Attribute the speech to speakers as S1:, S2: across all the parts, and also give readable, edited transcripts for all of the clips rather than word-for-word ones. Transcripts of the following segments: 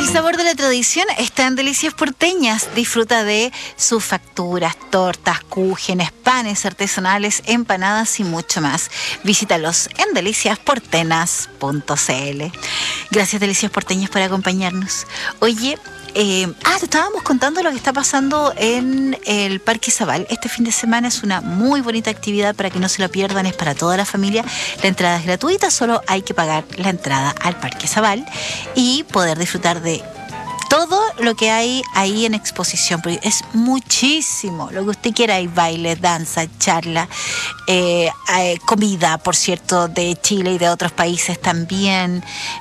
S1: El sabor de la tradición está en Delicias Porteñas. Disfruta de sus facturas, tortas, cúgenes, panes artesanales, empanadas y mucho más. Visítalos en deliciasportenas.cl. Gracias, Delicias Porteñas, por acompañarnos. Oye, te estábamos contando lo que está pasando en el Parque Izabal. Este fin de semana es una muy bonita actividad para que no se la pierdan, es para toda la familia. La entrada es gratuita, solo hay que pagar la entrada al Parque Izabal y poder disfrutar de todo lo que hay ahí en exposición, porque es muchísimo lo que usted quiera. Hay baile, danza, charla, comida, por cierto, de Chile y de otros países también.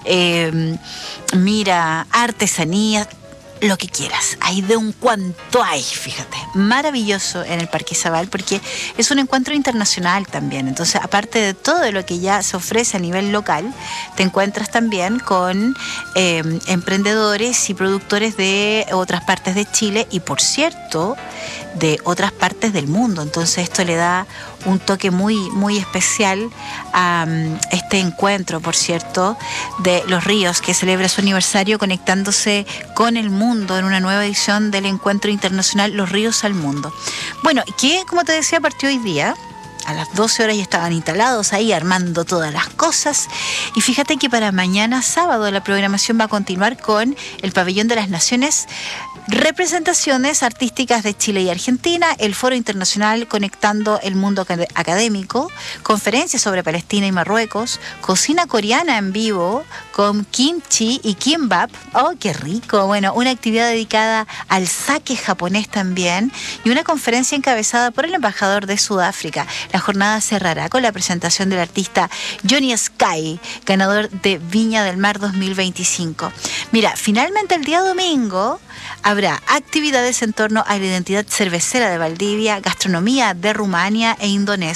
S1: Mira, artesanía, lo que quieras, hay de un cuanto hay, fíjate, maravilloso en el Parque Izabal, porque es un encuentro internacional también. Entonces, aparte de todo lo que ya se ofrece a nivel local, te encuentras también con emprendedores y productores de otras partes de Chile y, por cierto, de otras partes del mundo. Entonces, esto le da un toque muy, muy especial a este encuentro, por cierto, de Los Ríos, que celebra su aniversario conectándose con el mundo en una nueva edición del encuentro internacional Los Ríos al Mundo. Bueno, que como te decía, partió hoy día. A las 12 horas ya estaban instalados ahí armando todas las cosas. Y fíjate que para mañana sábado la programación va a continuar con el Pabellón de las Naciones, representaciones artísticas de Chile y Argentina, el Foro Internacional Conectando el Mundo Académico, conferencias sobre Palestina y Marruecos, cocina coreana en vivo con kimchi y kimbap. ¡Oh, qué rico! Bueno, una actividad dedicada al sake japonés también y una conferencia encabezada por el embajador de Sudáfrica. La jornada cerrará con la presentación del artista Johnny Sky, ganador de Viña del Mar 2025. Mira, finalmente el día domingo habrá actividades en torno a la identidad cervecera de Valdivia, gastronomía de Rumania e Indonesia.